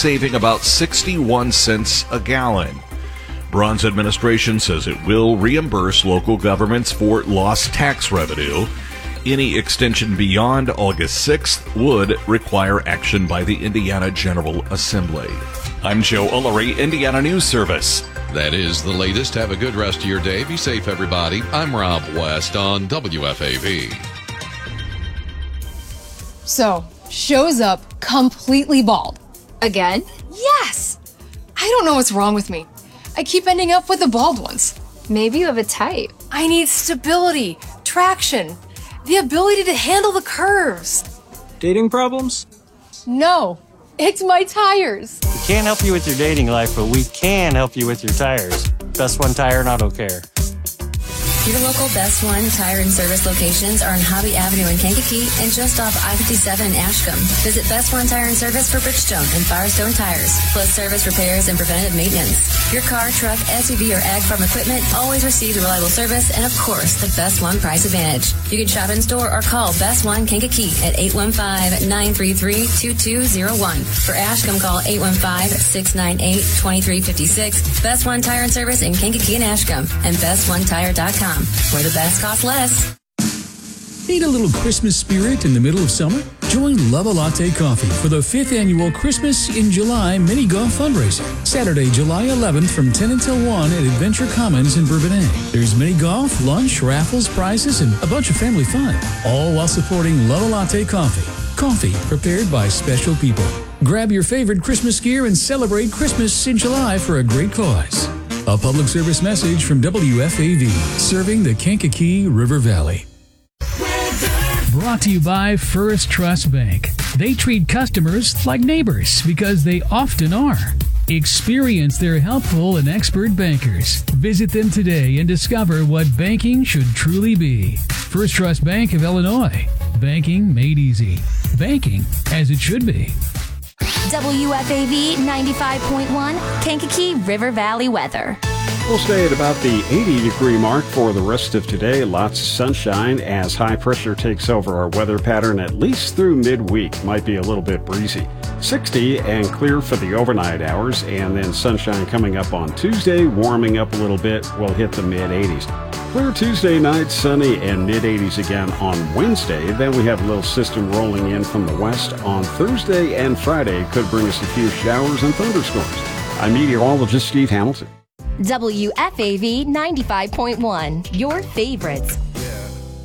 saving about 61 cents a gallon. Braun's administration says it will reimburse local governments for lost tax revenue. Any extension beyond August 6th would require action by the Indiana General Assembly. I'm Joe Ullery, Indiana News Service. That is the latest. Have a good rest of your day. Be safe, everybody. I'm Rob West on WFAV. So, shows up completely bald. Again? Yes! I don't know what's wrong with me. I keep ending up with the bald ones. Maybe you have a type. I need stability, traction, the ability to handle the curves. Dating problems? No, it's my tires. We can't help you with your dating life, but we can help you with your tires. Best One Tire and Auto Care. Your local Best One Tire and Service locations are on Hobby Avenue in Kankakee and just off I-57 in Ashcombe. Visit Best One Tire and Service for Bridgestone and Firestone tires, plus service repairs and preventative maintenance. Your car, truck, SUV, or ag farm equipment always receives a reliable service and, of course, the Best One price advantage. You can shop in store or call Best One Kankakee at 815-933-2201. For Ashcombe, call 815-698-2356. Best One Tire and Service in Kankakee and Ashcombe and BestOneTire.com. Where the best costs less. Need a little Christmas spirit in the middle of summer? Join Love a Latte Coffee for the 5th annual Christmas in July mini golf fundraiser. Saturday, July 11th from 10 until 1 at Adventure Commons in Bourbonnais. There's mini golf, lunch, raffles, prizes, and a bunch of family fun. All while supporting Love a Latte Coffee. Coffee prepared by special people. Grab your favorite Christmas gear and celebrate Christmas in July for a great cause. A public service message from WFAV, serving the Kankakee River Valley. Brought to you by First Trust Bank. They treat customers like neighbors because they often are. Experience their helpful and expert bankers. Visit them today and discover what banking should truly be. First Trust Bank of Illinois. Banking made easy. Banking as it should be. WFAV 95.1 Kankakee River Valley weather. We'll stay at about the 80-degree mark for the rest of today. Lots of sunshine as high pressure takes over our weather pattern at least through midweek. Might be a little bit breezy. 60 and clear for the overnight hours, and then sunshine coming up on Tuesday, warming up a little bit. We'll hit the mid-80s. Clear Tuesday night, sunny and mid-80s again on Wednesday. Then we have a little system rolling in from the west on Thursday and Friday. Could bring us a few showers and thunderstorms. I'm meteorologist Steve Hamilton. WFAV 95.1, your favorites.